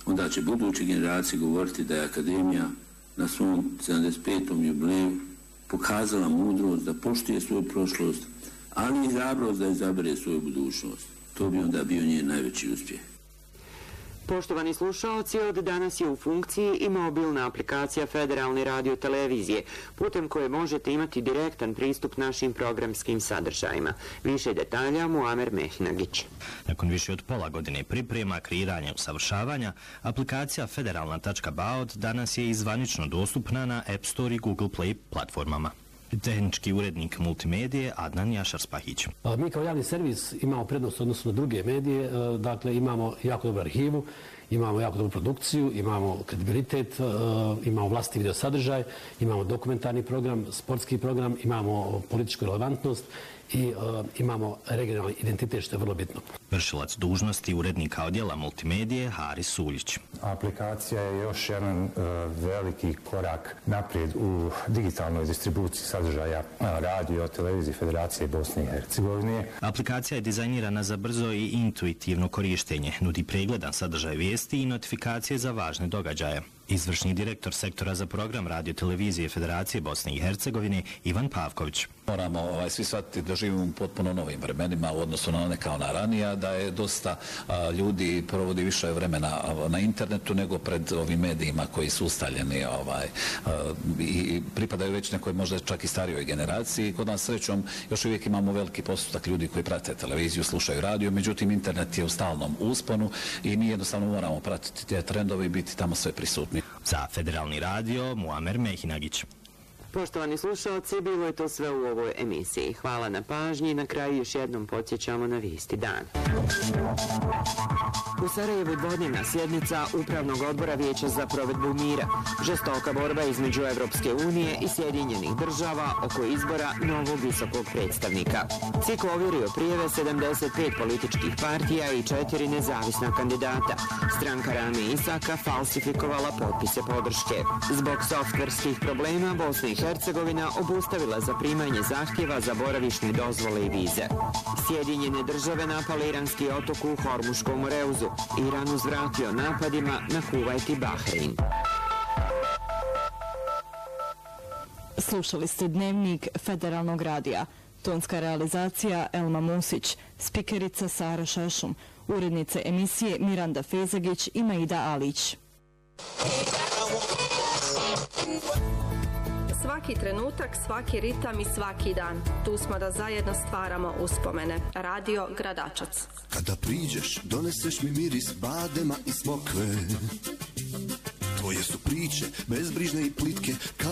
onda će buduće generacije govoriti da je Akademija na svom 75. jubileju pokazala mudrost da poštuje svoju prošlost, ali i hrabrost da izabere svoju budućnost. To bi onda bio njen najveći uspjeh. Poštovani slušaoci, od danas je u funkciji i mobilna aplikacija Federalne radiotelevizije, putem koje možete imati direktan pristup našim programskim sadržajima. Više detalja Muamer Mehinagić. Nakon više od pola godine priprema, kreiranja i usavršavanja, aplikacija federalna.baud danas je izvanično dostupna na App Store i Google Play platformama. Tehnički urednik multimedije Adnan Jašar-Spahić. Mi kao javni servis imamo prednost odnosno na druge medije, dakle imamo jako dobru arhivu, imamo jako dobru produkciju, imamo kredibilitet, imamo vlastni video sadržaj, imamo dokumentarni program, sportski program, imamo političku relevantnost i imamo regionalni identitet, što je vrlo bitno. Vršilac dužnosti urednika odjela multimedije Haris Suljić. Aplikacija je još jedan veliki korak naprijed u digitalnoj distribuciji sadržaja radio, televizije Federacije Bosne i Hercegovine. Aplikacija je dizajnirana za brzo i intuitivno korištenje, nudi pregledan sadržaj vijesti i notifikacije za važne događaje. Izvršni direktor sektora za program radio-televizije Federacije Bosne i Hercegovine Ivan Pavković. Moramo svi shvatiti da živimo u potpuno novim vremenima u odnosu na one kao na ranija, da je dosta ljudi provodi više vremena na internetu nego pred ovim medijima koji su ustaljeni i pripadaju već nekoj možda čak i starijoj generaciji. Kod nas srećom još uvijek imamo veliki postotak ljudi koji prate televiziju, slušaju radio, međutim internet je u stalnom usponu i mi jednostavno moramo pratiti te trendove i biti tamo sve prisutni. Za Federalni radio, Muamer Mehinagić. Poštovani slušalci, bilo je to sve u ovoj emisiji. Hvala na pažnji i na kraju još jednom podsjećamo na vijesti dana. U Sarajevu dvodnevna sjednica Upravnog odbora Vijeća za provedbu mira. Žestoka borba između Evropske unije i Sjedinjenih država oko izbora novog visokog predstavnika. CIK ovjerio prijeve 75 političkih partija i 4 nezavisna kandidata. Stranka Rame Isaka falsifikovala potpise podrške. Zbog softverskih problema Bosna i Hercegovina obustavila zaprimanje zahtjeva za boravišne dozvole i vize. Sjedinjene države napale iranski otok u Hormuškom Moreuzu. Iran uzvratio napadima na Kuvajt i Bahrein. Slušali ste dnevnik Federalnog radija. Tonska realizacija Elma Musić, spikerica Sara Šešum, urednice emisije Miranda Fezagić i Maida Alić. Svaki trenutak, svaki ritam i svaki dan. Tu smo da zajedno stvaramo uspomene. Radio Gradačac. Kada priđeš, doneseš mi miris badema i smokve. Tvoje su priče, bezbrižne i plitke.